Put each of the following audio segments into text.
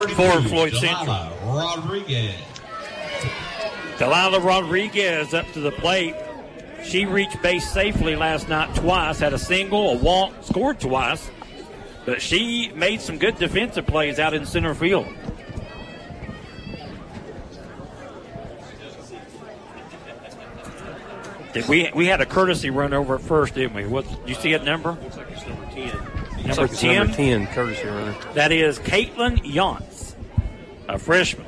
for Floyd Central. Delilah Rodriguez up to the plate. She reached base safely last night twice, had a single, a walk, scored twice, but she made some good defensive plays out in center field. We had a courtesy run over at first, didn't we? Did you see that number? Looks like it's number 10. Number 10? Number 10, courtesy runner. That is Caitlin Yantz, a freshman.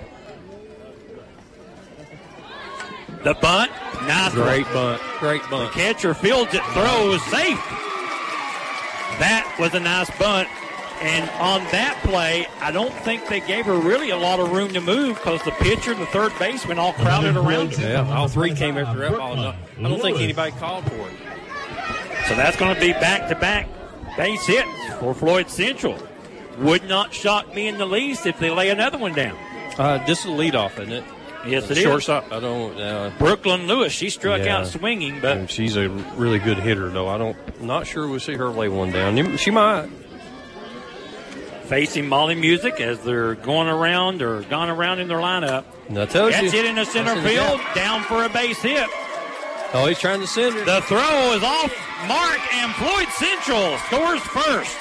The bunt, nice. Great bunt. The catcher fields it, throws, safe. That was a nice bunt. And on that play, I don't think they gave her really a lot of room to move because the pitcher and the third baseman all crowded around her. Yeah, all three came after that ball. I don't think anybody called for it. So that's going to be back-to-back base hits for Floyd Central. Would not shock me in the least if they lay another one down. This is a leadoff, isn't it? Yes, it Shortstop. I don't. Brooklyn Lewis, she struck out swinging, but and she's a really good hitter, though. Not sure we'll see her lay one down. She might. Facing Molly Music as they're going around or gone around in their lineup. That's hit in the center field, down for a base hit. Oh, he's trying to send it. The throw is off mark, and Floyd Central scores first.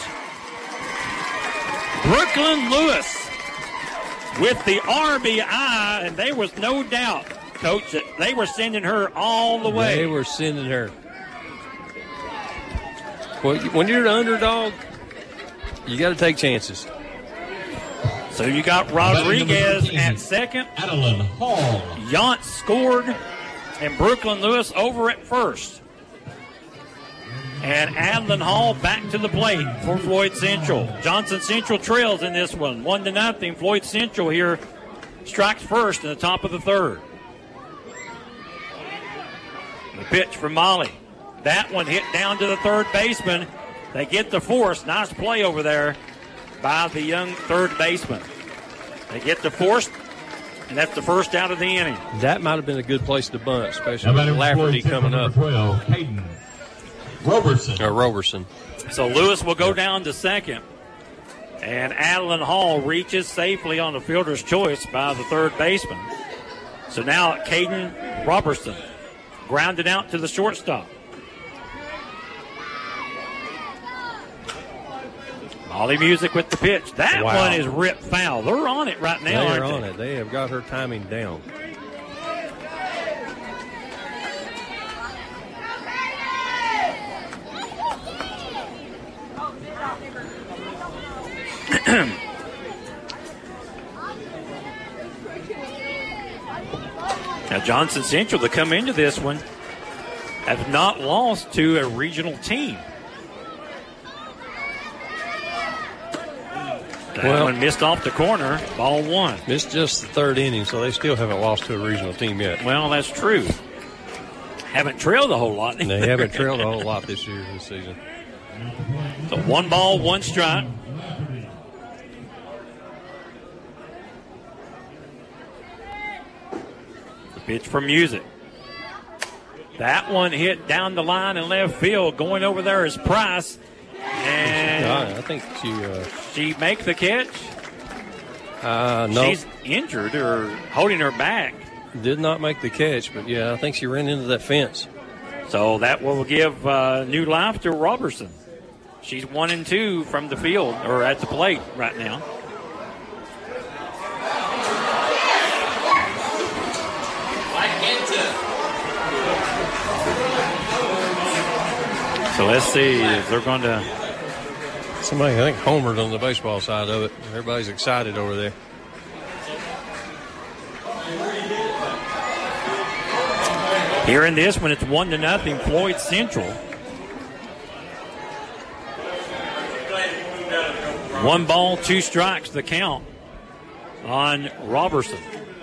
Brooklyn Lewis with the RBI, and there was no doubt, Coach, that they were sending her all the way. They were sending her. Well, when you're the underdog, you got to take chances. So you got Rodriguez at second. Adeline Hall. Yant scored, and Brooklyn Lewis over at first. And Adeline Hall back to the plate for Floyd Central. Johnson Central trails in this one, 1-0. Floyd Central here strikes first in the top of the third. The pitch from Molly. That one hit down to the third baseman. They get the force. Nice play over there by the young third baseman. They get the force, and that's the first out of the inning. That might have been a good place to bunt, especially with Lafferty coming up. 12, Hayden Roberson. So Lewis will go down to second. And Adeline Hall reaches safely on the fielder's choice by the third baseman. So now Caden Robertson grounded out to the shortstop. Molly Music with the pitch. That one is ripped foul. They're on it right now, They're aren't on it. They have got her timing down. Now Johnson Central, to come into this one, have not lost to a regional team. That one missed off the corner, ball one. It's just the third inning, so they still haven't lost to a regional team yet. Well, that's true. Haven't trailed a whole lot. They haven't trailed a whole lot this season. So 1 ball, 1 strike. The pitch from Music. That one hit down the line in left field. Going over there is Price. And I think she make the catch. No. She's injured or holding her back. Did not make the catch, but yeah, I think she ran into that fence. So that will give new life to Robertson. She's 1 and 2 from the field or at the plate right now. So let's see if they're going to. Somebody, I think, homered on the baseball side of it. Everybody's excited over there. Here in this one, it's 1-0 Floyd Central. 1 ball, 2 strikes, the count on Robertson.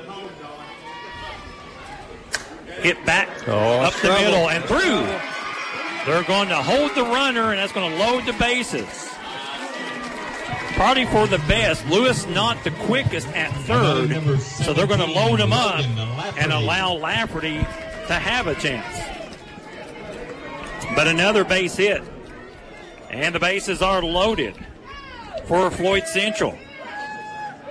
Hit back up the middle and through. They're going to hold the runner, and that's going to load the bases. Probably for the best. Lewis not the quickest at third, so they're going to load him up and allow Lafferty to have a chance. But another base hit, and the bases are loaded for Floyd Central.